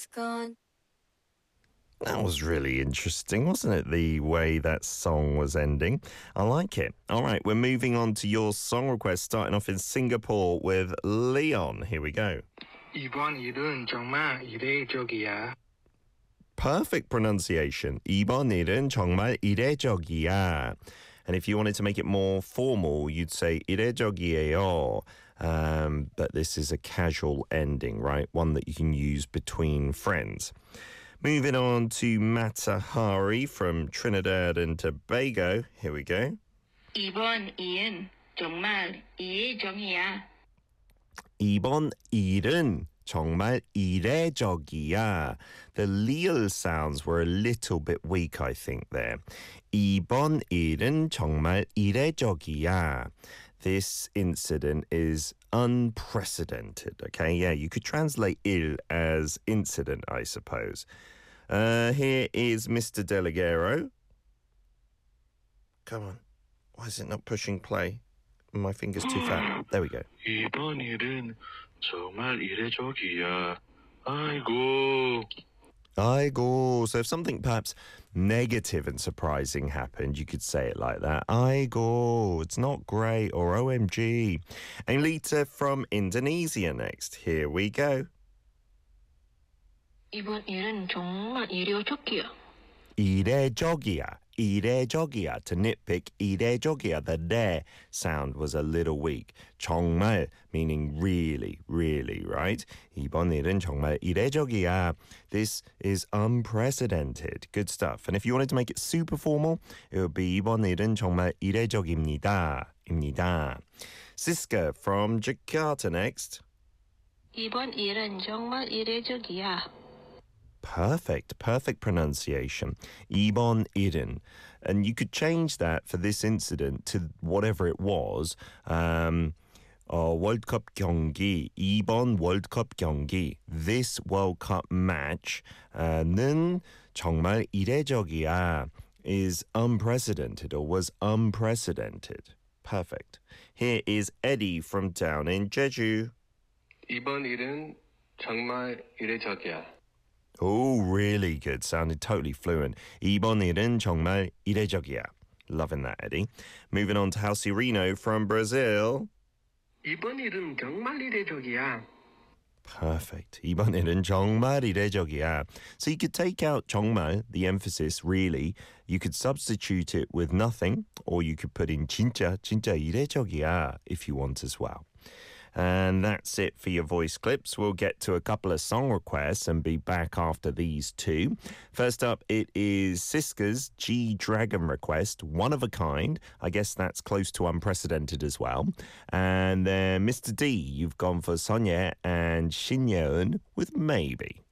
was gone. That was really interesting, wasn't it? The way that song was ending. I like it. All right, we're moving on to your song request, starting off in Singapore with Leon. Here we go. 이번 일은 정말 이례적이야. Perfect pronunciation. 이번 일은 정말 이례적이야. And if you wanted to make it more formal, you'd say 이례적이에요. But this is a casual ending, right? One that you can use between friends. Moving on to Matahari from Trinidad and Tobago. Here we go. 이번 일은 정말 이례적이야. 이번 일은 정말 이례적이야. The lial sounds were a little bit weak, I think, there. 이번 일은 정말 이례적이야. This incident is unprecedented, okay? Yeah, you could translate il as incident, I suppose. Here is Mr. Deligero. Come on. Why is it not pushing play? My finger's too fat. There we go. 이번 일은 정말 이례적이야. 아이고. Aigo. So if something perhaps negative and surprising happened, you could say it like that. Aigo, it's not great, or OMG. Aelita from Indonesia next. Here we go. 이번 일은 정말 이례적이야. 이례적이야. 이례적이야. To nitpick, 이례적이야. The there sound was a little weak. 정말 meaning really, really, right? 이번 일은 정말 이례적이야. This is unprecedented. Good stuff. And if you wanted to make it super formal, it would be 이번 일은 정말 이례적입니다. 입니다. Siska from Jakarta next. 이번 일은 정말 이례적이야. Perfect pronunciation. 이번 일은. And you could change that for this incident to whatever it was. 월드컵 경기, 이번 월드컵 경기, this World Cup match 는 정말 이례적이야 is unprecedented or was unprecedented. Perfect. Here is Eddie from down in Jeju. 이번 일은 정말 이례적이야. Oh, really good. Sounded totally fluent. 이번 일은 정말 이례적이야. Loving that, Eddie. Moving on to Halsirino from Brazil. 이번 일은 정말 이례적이야. Perfect. 이번 일은 정말 이례적이야. So you could take out 정말, the emphasis, really. You could substitute it with nothing, or you could put in 진짜 이례적이야 if you want as well. And that's it for your voice clips. We'll get to a couple of song requests and be back after these two. First up, it is Siska's G-Dragon request, One of a Kind. I guess that's close to unprecedented as well. And then Mr. D, you've gone for Sonia and Shin Yeon with Maybe.